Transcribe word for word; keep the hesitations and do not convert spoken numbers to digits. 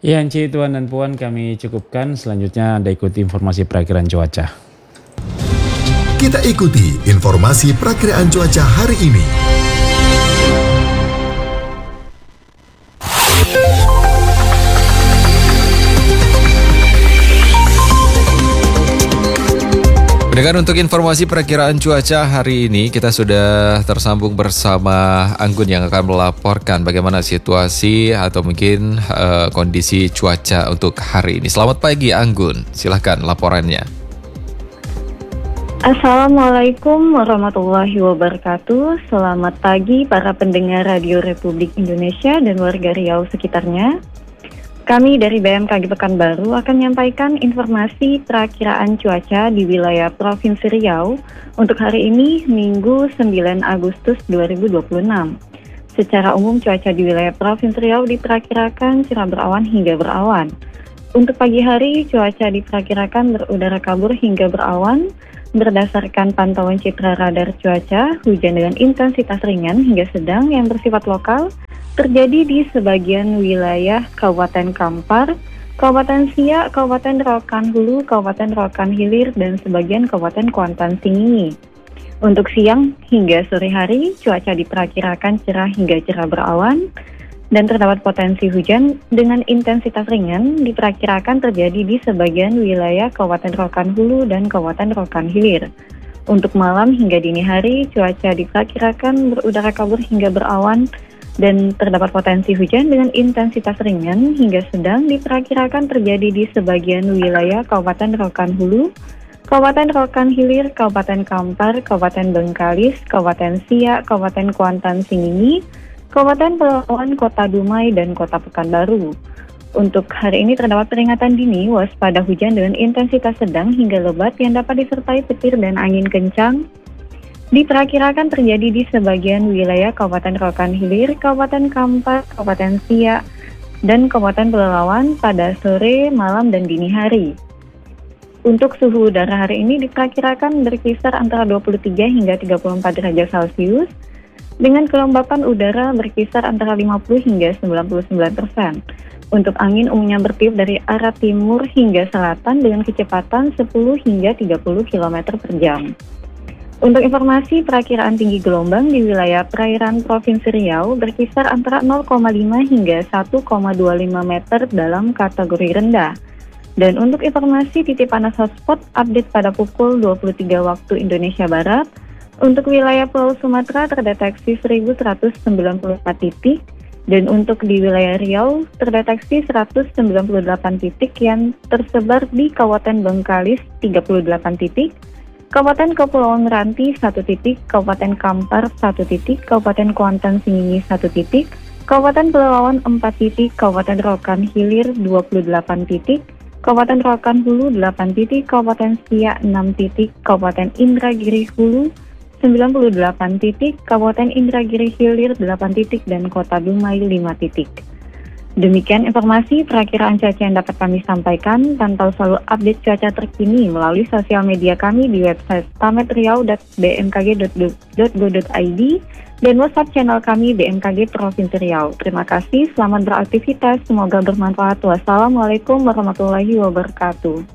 Ya, Enci, Tuan dan Puan, kami cukupkan. Selanjutnya Anda ikuti informasi perakiraan cuaca. Kita ikuti informasi perakiraan cuaca hari ini. Pendengar, untuk informasi perakiraan cuaca hari ini kita sudah tersambung bersama Anggun yang akan melaporkan bagaimana situasi atau mungkin uh, kondisi cuaca untuk hari ini. Selamat pagi Anggun, silahkan laporannya. Assalamualaikum warahmatullahi wabarakatuh. Selamat pagi para pendengar Radio Republik Indonesia dan warga Riau sekitarnya. Kami dari B M K G Pekanbaru akan menyampaikan informasi perakiraan cuaca di wilayah Provinsi Riau untuk hari ini, Minggu sembilan Agustus dua ribu dua puluh enam. Secara umum cuaca di wilayah Provinsi Riau diperkirakan cerah berawan hingga berawan. Untuk pagi hari, cuaca diperkirakan berudara kabur hingga berawan. Berdasarkan pantauan citra radar cuaca, hujan dengan intensitas ringan hingga sedang yang bersifat lokal terjadi di sebagian wilayah Kabupaten Kampar, Kabupaten Siak, Kabupaten Rokan Hulu, Kabupaten Rokan Hilir, dan sebagian Kabupaten Kuantan Singingi. Untuk siang hingga sore hari, cuaca diperkirakan cerah hingga cerah berawan, dan terdapat potensi hujan dengan intensitas ringan diperkirakan terjadi di sebagian wilayah Kabupaten Rokan Hulu dan Kabupaten Rokan Hilir. Untuk malam hingga dini hari, cuaca diperkirakan berudara kabur hingga berawan, dan terdapat potensi hujan dengan intensitas ringan hingga sedang diperkirakan terjadi di sebagian wilayah Kabupaten Rokan Hulu, Kabupaten Rokan Hilir, Kabupaten Kampar, Kabupaten Bengkalis, Kabupaten Siak, Kabupaten Kuantan Singingi, Kabupaten Pelalawan, Kota Dumai, dan Kota Pekanbaru. Untuk hari ini terdapat peringatan dini waspada hujan dengan intensitas sedang hingga lebat yang dapat disertai petir dan angin kencang. Diperkirakan terjadi di sebagian wilayah Kabupaten Rokan Hilir, Kabupaten Kampar, Kabupaten Siak, dan Kabupaten Pelalawan pada sore, malam, dan dini hari. Untuk suhu udara hari ini diperkirakan berkisar antara dua puluh tiga hingga tiga puluh empat derajat Celcius, dengan kelembapan udara berkisar antara lima puluh hingga sembilan puluh sembilan persen. Untuk angin umumnya bertiup dari arah timur hingga selatan dengan kecepatan sepuluh hingga tiga puluh kilometer per jam. Untuk informasi perakiraan tinggi gelombang di wilayah perairan Provinsi Riau berkisar antara nol koma lima hingga satu koma dua lima meter dalam kategori rendah. Dan untuk informasi titik panas hotspot update pada pukul dua puluh tiga waktu Indonesia Barat, untuk wilayah Pulau Sumatera terdeteksi seribu seratus sembilan puluh empat titik, dan untuk di wilayah Riau terdeteksi seratus sembilan puluh delapan titik yang tersebar di Kabupaten Bengkalis tiga puluh delapan titik, Kabupaten Kepulauan Meranti satu titik, Kabupaten Kampar satu titik, Kabupaten Kuantan Singingi satu titik, Kabupaten Pelalawan empat titik, Kabupaten Rokan Hilir dua puluh delapan titik, Kabupaten Rokan Hulu delapan titik, Kabupaten Siak enam titik, Kabupaten Indragiri Hulu sembilan puluh delapan titik, Kabupaten Indragiri Hilir delapan titik, dan Kota Dumai lima titik. Demikian informasi perakiraan cuaca yang dapat kami sampaikan. Pantau selalu update cuaca terkini melalui sosial media kami di website stametriau dot b m k g dot go dot i d dan WhatsApp channel kami B M K G Provinsi Riau. Terima kasih, selamat beraktivitas, semoga bermanfaat. Wassalamualaikum warahmatullahi wabarakatuh.